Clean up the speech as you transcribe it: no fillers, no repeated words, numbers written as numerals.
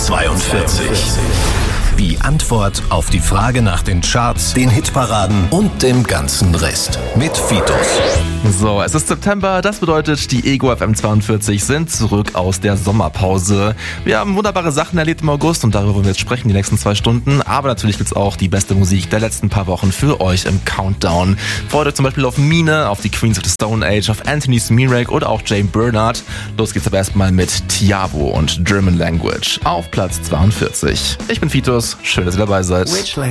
42. Die Antwort auf die Frage nach den Charts, den Hitparaden und dem ganzen Rest. Mit Fitus. So, es ist September, das bedeutet, die Ego FM 42 sind zurück aus der Sommerpause. Wir haben wunderbare Sachen erlebt im August und darüber wollen wir jetzt sprechen die nächsten 2 Stunden. Aber natürlich gibt's auch die beste Musik der letzten paar Wochen für euch im Countdown. Freut euch zum Beispiel auf Mine, auf die Queens of the Stone Age, auf Anthony Smirek oder auch Jane Bernard. Los geht's aber erstmal mit Tiavo und German Language auf Platz 42. Ich bin Fitus, schön, dass ihr dabei seid.